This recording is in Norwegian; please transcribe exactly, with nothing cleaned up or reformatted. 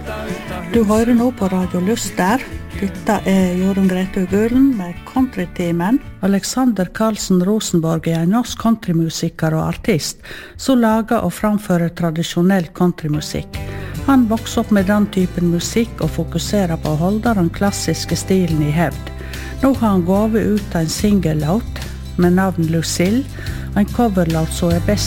Du hører nå på Radio Lyster. Dette er Jorunn Grete Gulen med Countrytimen. Alexander Karlsen Rosenborg er en norsk countrymusiker og artist som lager og framfører tradisjonell countrymusikk. Han vokser opp med den typen musikk og fokuserer på å holde den klassiske stilen i hevd. Nå har han gått ut en singellåt med navn Lucille, en coverlåt som er best